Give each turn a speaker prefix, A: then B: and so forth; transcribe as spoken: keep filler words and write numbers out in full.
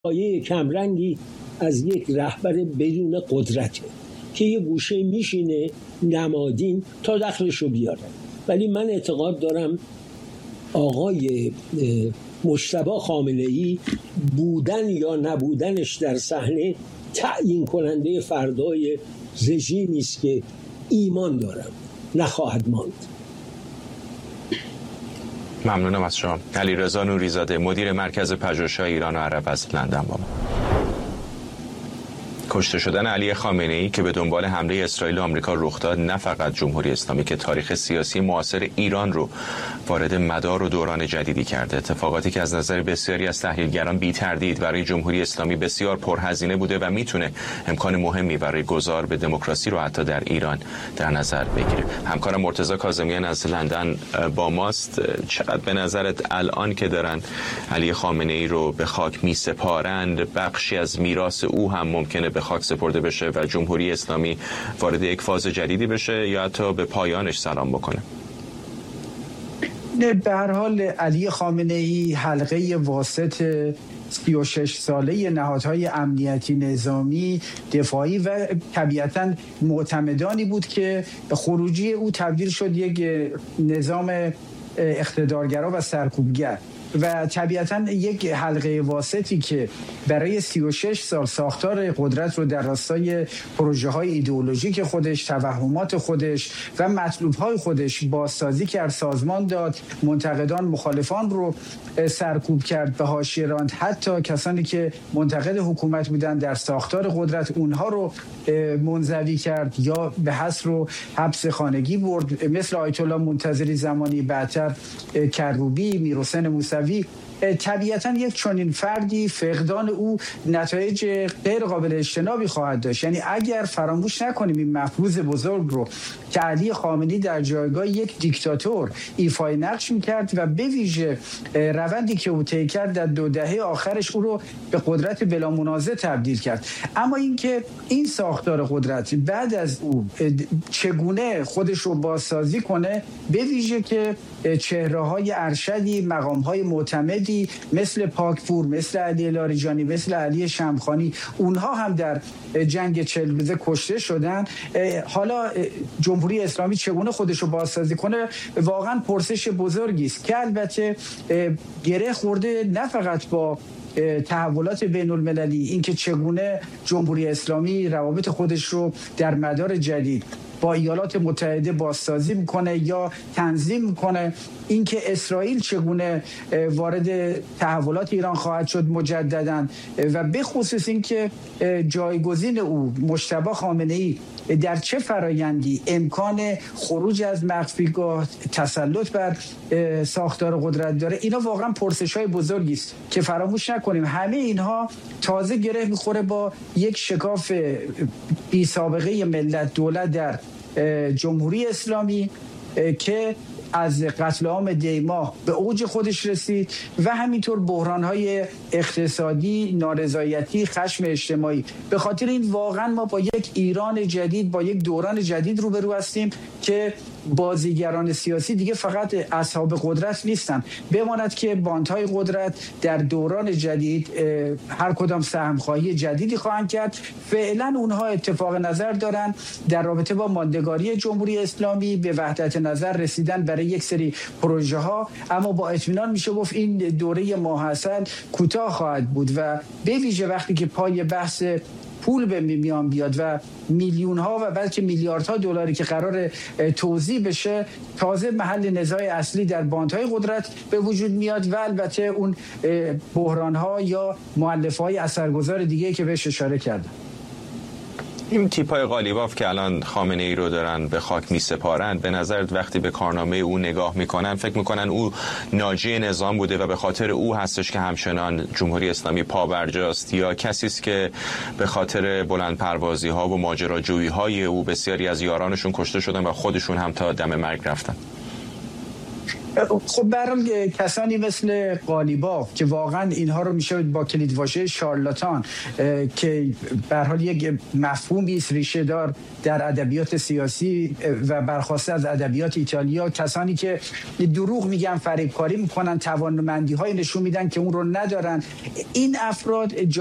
A: پایه کمرنگی از یک رهبر بدون قدرته که یه گوشه میشینه نمادین تا دخلشو بیاره. ولی من اعتقاد دارم آقای مجتبی خامنه‌ای بودن یا نبودنش در صحنه تعیین کننده فردای رژیمی است که ایمان دارم نخواهد ماند.
B: ممنونم از شما. علیرضا نوری‌زاده، مدیر مرکز پژوهش‌های ایران و عرب از لندن با ما. کشته شدن علی خامنه‌ای که به دنبال حمله اسرائیل و آمریکا رخ داد نه فقط جمهوری اسلامی که تاریخ سیاسی معاصر ایران رو وارد مدار و دوران جدیدی کرده، اتفاقاتی که از نظر بسیاری از تحلیلگران بی تردید برای جمهوری اسلامی بسیار پرهزینه بوده و میتونه امکان مهمی برای گذار به دموکراسی رو حتی در ایران در نظر بگیره. همکارم مرتضی کاظمیان از لندن با ماست. چقدر به نظرت الان که دارن علی خامنه‌ای رو به خاک میسپارند بخشی از میراث او هم ممکنه به خاک سپرده بشه و جمهوری اسلامی وارد یک فاز جدیدی بشه یا حتی به پایانش سلام بکنه؟
C: به هر حال علی خامنه‌ای حلقه واسط سی و شش ساله نهادهای امنیتی نظامی دفاعی و طبیعتاً معتمدانی بود که خروجی او تبدیل شد یک نظام اقتدارگرا و سرکوبگر و طبیعتاً یک حلقه واسطی که برای سی و شش سال ساختار قدرت رو در راستای پروژه های ایدئولوژیک خودش، توهمات خودش و مطلوب های خودش بازسازی کرد، سازمان داد، منتقدان مخالفان رو سرکوب کرد، به حاشیه راند، حتی کسانی که منتقد حکومت بودن در ساختار قدرت اونها رو منزوی کرد یا به حبس رو حبس خانگی برد، مثل آیت الله منتظری زمانی، بعدتر کروبی، میرحسین موسوی. طبیعتا یک چنین فردی فقدان او نتایج غیر قابل اجتنابی خواهد داشت. یعنی اگر فراموش نکنیم این مفروض بزرگ رو که علی خامنه‌ای در جایگاه یک دیکتاتور ایفای نقش میکرد و به ویژه روندی که او طی کرد در دو دهه آخرش او رو به قدرت بلا منازع تبدیل کرد. اما اینکه این ساختار قدرت بعد از او چگونه خودش رو بازسازی کنه، به ویژه که چهره‌های ارشدی، مقام‌های معتمدی مثل پاکپور، مثل علی لاریجانی، مثل علی شمخانی، اونها هم در جنگ چهل روزه کشته شدن. حالا جمهوری اسلامی چگونه خودش رو بازسازی کنه واقعا پرسش بزرگی است که البته گره خورده نه فقط با تحولات بین المللی، اینکه چگونه جمهوری اسلامی روابط خودش رو در مدار جدید با ایالات متحده بازسازی میکنه یا تنظیم میکنه، اینکه اسرائیل چگونه وارد تحولات ایران خواهد شد مجددا و به خصوص اینکه جایگزین او مجتبی خامنه‌ای در چه فرایندی امکان خروج از مخفیگاه، تسلط بر ساختار قدرت داره. اینا واقعا پرسش‌های بزرگی است که فراموش نکنیم همه اینها تازه گره میخوره با یک شکاف بی سابقه ملت دولت در جمهوری اسلامی که از قتل عام دی‌ماه به اوج خودش رسید و همینطور بحران‌های اقتصادی، نارضایتی، خشم اجتماعی. به خاطر این واقعا ما با یک ایران جدید، با یک دوران جدید روبرو هستیم که بازیگران سیاسی دیگه فقط اصحاب قدرت نیستن، بماند که باندهای قدرت در دوران جدید هر کدام سهمخواهی جدیدی خواهند کرد. فعلا اونها اتفاق نظر دارن در رابطه با ماندگاری جمهوری اسلامی، به وحدت نظر رسیدن برای یک سری پروژه ها، اما با اطمینان میشه گفت این دوره ماحصل کوتاه خواهد بود و به ویژه وقتی که پای بحث پول به میان بیاد و میلیون ها و بلکه میلیاردها دلاری که قرار توزیع بشه، تازه محل نزاع اصلی در باندهای قدرت به وجود میاد و البته اون بحران ها یا مؤلفه های اثرگذار دیگه که بهش اشاره کردم.
B: این تیپای قالیباف که الان خامنه‌ای رو دارن به خاک میسپارند، به نظرت وقتی به کارنامه او نگاه میکنن فکر میکنن او ناجی نظام بوده و به خاطر او هستش که همچنان جمهوری اسلامی پابرجاست، یا کسی است که به خاطر بلند پروازی ها و ماجراجویی های او بسیاری از یارانشون کشته شدن و خودشون هم تا دم مرگ رفتن؟
C: خب برای کسانی مثل قالیباف که واقعا اینها رو میشه با کلیدواژه شارلاتان که به هر حال یک مفهومی است ریشه دار در ادبیات سیاسی و برخواسته از ادبیات ایتالیا، کسانی که دروغ میگن، فریبکاری میکنن، توانمندی های نشون میدن که اون رو ندارن، این افراد